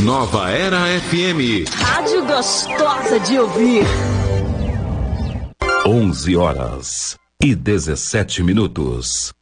Nova Era FM. Rádio gostosa de ouvir. 11h17.